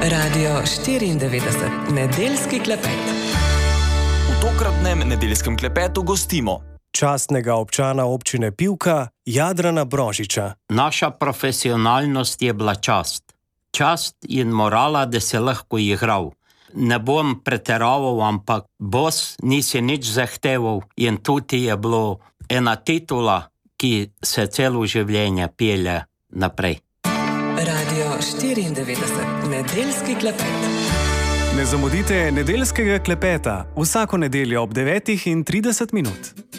Radio 94, nedeljski klepet. V tokratnem nedeljskem klepetu gostimo častnega občana občine Pivka, Jadrana Brožiča. Naša profesionalnost je bila čast. Čast in morala, da se lahko igral. Ne bom preteraval, ampak bos nisi nič zahteval in tudi je bilo ena titula, ki se celo življenje pelje naprej. Radio 94, nedeljski klepet. Ne zamudite nedeljskega klepeta vsako nedeljo ob 9:30.